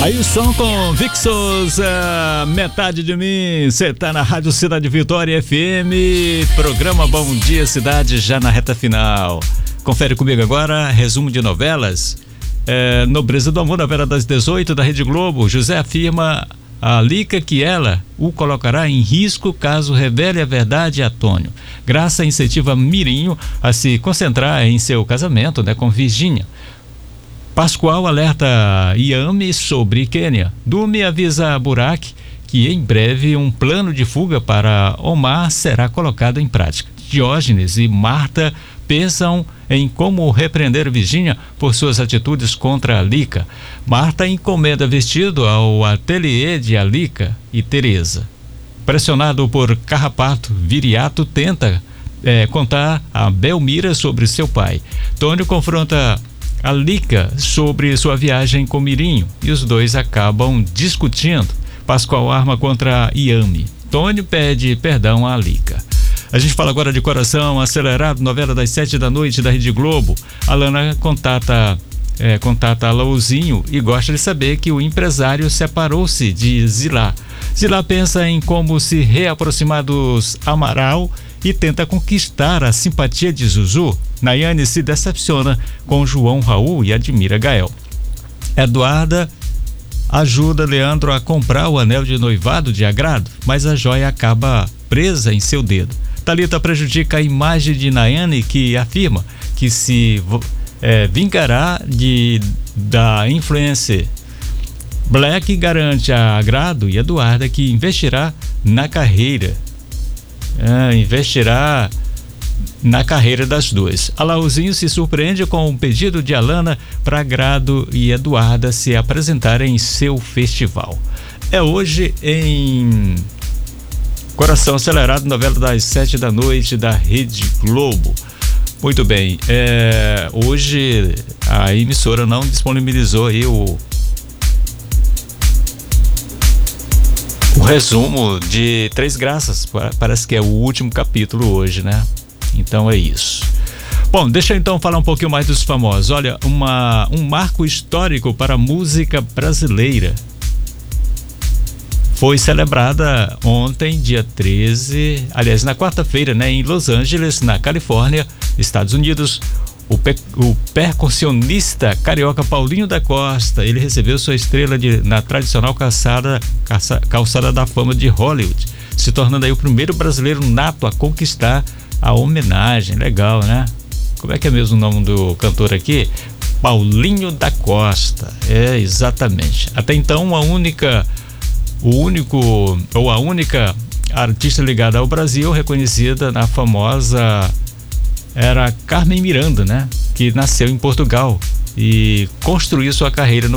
Aí o som com Vic Souza, Metade de Mim. Você tá na Rádio Cidade Vitória FM, programa Bom Dia Cidade, já na reta final. Confere comigo agora, resumo de novelas. Nobreza do Amor, novela das 18 da Rede Globo. José afirma a Lica que ela o colocará em risco caso revele a verdade a Antônio. Graça incentiva Mirinho a se concentrar em seu casamento, com Virgínia. Pascoal alerta Yami sobre Quênia. Dumi avisa Burak que em breve um plano de fuga para Omar será colocado em prática. Diógenes e Marta pensam em como repreender Virgínia por suas atitudes contra a Lica. Marta encomenda vestido ao ateliê de Alica e Teresa. Pressionado por Carrapato, Viriato tenta contar a Belmira sobre seu pai. Tônio confronta a Lica sobre sua viagem com Mirinho e os dois acabam discutindo. Pascoal arma contra Yami. Tônio pede perdão a Lica. A gente fala agora de Coração Acelerado, novela das 7 da noite da Rede Globo. Alana contata Alauzinho e gosta de saber que o empresário separou-se de Zilá. Zilá pensa em como se reaproximar dos Amaral e tenta conquistar a simpatia de Zuzu. Nayane se decepciona com João Raul e admira Gael. Eduarda ajuda Leandro a comprar o anel de noivado de agrado, mas a joia acaba presa em seu dedo. Thalita prejudica a imagem de Nayane, que afirma que se vingará da influencer. Black garante a Agrado e Eduarda que investirá na carreira. Das duas. Alauzinho se surpreende com o pedido de Alana para Agrado e Eduarda se apresentarem em seu festival. É hoje em Coração Acelerado, novela das 7 da noite da Rede Globo. Muito bem, hoje a emissora não disponibilizou aí o resumo de Três Graças. Parece que é o último capítulo hoje, né? Então é isso. Bom, deixa eu então falar um pouquinho mais dos famosos. Olha, um marco histórico para a música brasileira. Foi celebrada ontem, dia 13, aliás, na quarta-feira, em Los Angeles, na Califórnia, Estados Unidos. O percussionista carioca Paulinho da Costa, ele recebeu sua estrela na tradicional calçada da fama de Hollywood, se tornando aí o primeiro brasileiro nato a conquistar a homenagem. Legal, né? Como é que é mesmo o nome do cantor aqui? Paulinho da Costa. Exatamente. Até então, a única artista ligada ao Brasil reconhecida na famosa era Carmen Miranda, que nasceu em Portugal e construiu sua carreira no